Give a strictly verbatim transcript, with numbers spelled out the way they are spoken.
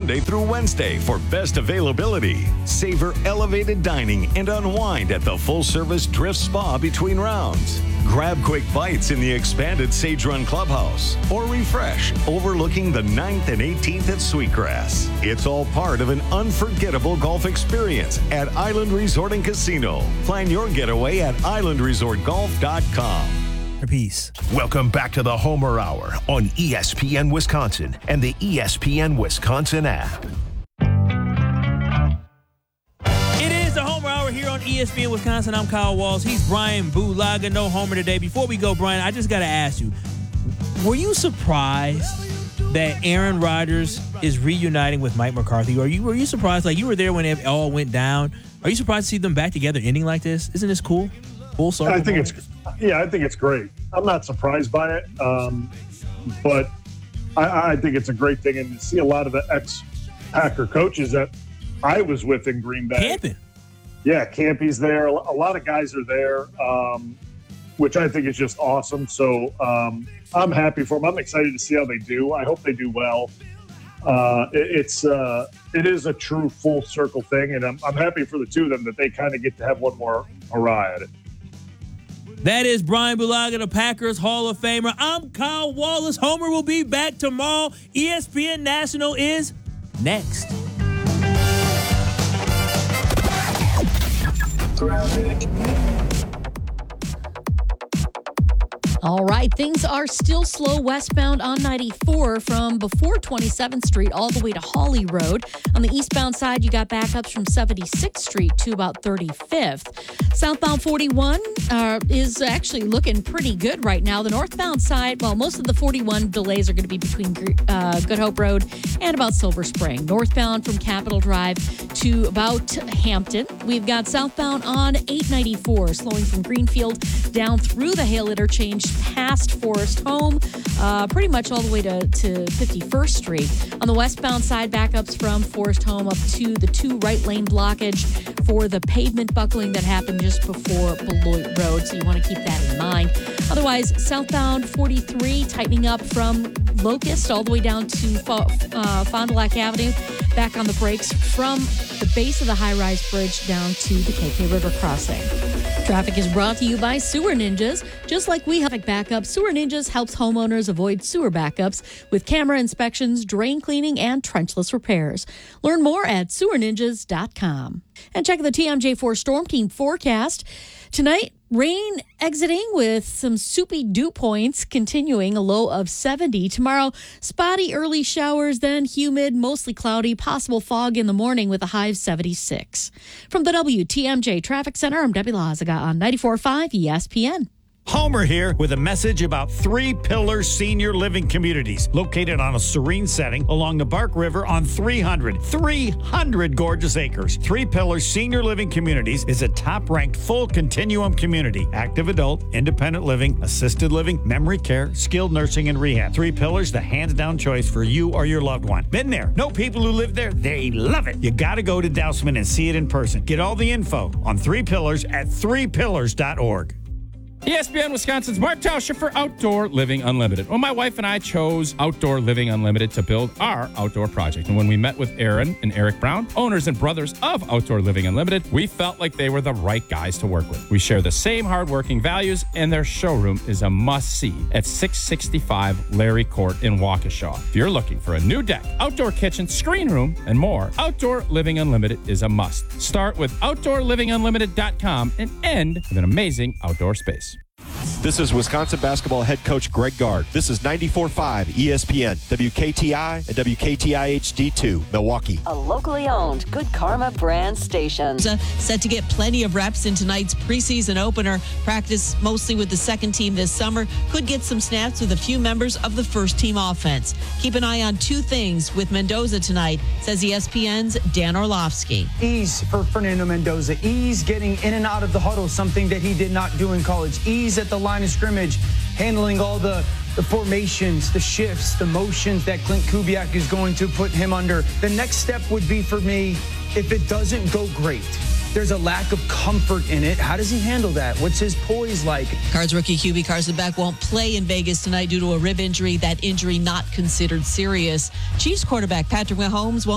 Monday through Wednesday for best availability. Savor elevated dining and unwind at the full-service Drift Spa between rounds. Grab quick bites in the expanded Sage Run Clubhouse or refresh overlooking the ninth and eighteenth at Sweetgrass. It's all part of an unforgettable golf experience at Island Resort and Casino. Plan your getaway at island resort golf dot com. Peace. Welcome back to the Homer Hour on E S P N Wisconsin and the E S P N Wisconsin app. It is the Homer Hour here on E S P N Wisconsin. I'm Kyle Walls. He's Brian Bulaga. No Homer today. Before we go, Brian, I just got to ask you, were you surprised that Aaron Rodgers is reuniting with Mike McCarthy? Or you were you surprised? Like, you were there when it all went down. Are you surprised to see them back together ending like this? Isn't this cool? Full circle. I think it's yeah, I think it's great. I'm not surprised by it, um, but I, I think it's a great thing. And to see a lot of the ex-Packer coaches that I was with in Green Bay. Camping. Yeah, Campy's there. A lot of guys are there, um, which I think is just awesome. So um, I'm happy for them. I'm excited to see how they do. I hope they do well. Uh, it, it's uh, it is a true full circle thing, and I'm, I'm happy for the two of them that they kind of get to have one more hurrah at it. That is Brian Bulaga, the Packers Hall of Famer. I'm Kyle Wallace. Homer will be back tomorrow. E S P N National is next. All right, things are still slow westbound on ninety-four from before twenty-seventh Street all the way to Hawley Road. On the eastbound side, you got backups from seventy-sixth Street to about thirty-fifth. Southbound forty-one uh, is actually looking pretty good right now. The northbound side, well, most of the forty-one delays are going to be between uh, Good Hope Road and about Silver Spring. Northbound from Capitol Drive to about Hampton. We've got southbound on eight ninety-four, slowing from Greenfield down through the Hale interchange past Forest Home, uh, pretty much all the way to, to fifty-first Street. On the westbound side, backups from Forest Home up to the two right lane blockage for the pavement buckling that happened just before Beloit Road, so you want to keep that in mind. Otherwise, southbound forty-three tightening up from Locust all the way down to uh, Fond du Lac Avenue, back on the brakes from the base of the high-rise bridge down to the K K River crossing. Traffic is brought to you by Sewer Ninjas. Just like we have backup, Sewer Ninjas helps homeowners avoid sewer backups with camera inspections, drain cleaning, and trenchless repairs. Learn more at sewer ninjas dot com. And check the T M J four Storm Team forecast. Tonight, rain exiting with some soupy dew points, continuing a low of seventy. Tomorrow, spotty early showers, then humid, mostly cloudy, possible fog in the morning with a high of seventy-six. From the W T M J Traffic Center, I'm Debbie Lazaga on ninety-four point five E S P N. Homer here with a message about Three Pillars Senior Living Communities, located on a serene setting along the Bark River on three hundred. three hundred gorgeous acres. Three Pillars Senior Living Communities is a top-ranked full continuum community. Active adult, independent living, assisted living, memory care, skilled nursing, and rehab. Three Pillars, the hands-down choice for you or your loved one. Been there. Know people who live there. They love it. You got to go to Dousman and see it in person. Get all the info on Three Pillars at three pillars dot org. E S P N Wisconsin's Mark Tauscher for Outdoor Living Unlimited. Well, my wife and I chose Outdoor Living Unlimited to build our outdoor project. And when we met with Aaron and Eric Brown, owners and brothers of Outdoor Living Unlimited, we felt like they were the right guys to work with. We share the same hardworking values, and their showroom is a must-see at six sixty-five Larry Court in Waukesha. If you're looking for a new deck, outdoor kitchen, screen room, and more, Outdoor Living Unlimited is a must. Start with outdoor living unlimited dot com and end with an amazing outdoor space. This is Wisconsin basketball head coach Greg Gard. This is ninety-four point five E S P N, W K T I, and W K T I H D two, Milwaukee. A locally owned Good Karma brand station. Set to get plenty of reps in tonight's preseason opener. Practice mostly with the second team this summer. Could get some snaps with a few members of the first team offense. Keep an eye on two things with Mendoza tonight, says E S P N's Dan Orlovsky. Ease for Fernando Mendoza. Ease getting in and out of the huddle, something that he did not do in college. Ease at the line of scrimmage, handling all the, the formations, the shifts, the motions that Clint Kubiak is going to put him under. The next step would be for me, if it doesn't go great, there's a lack of comfort in it. How does he handle that? What's his poise like? Cards rookie Q B Carson Beck won't play in Vegas tonight due to a rib injury. That injury not considered serious. Chiefs quarterback Patrick Mahomes won't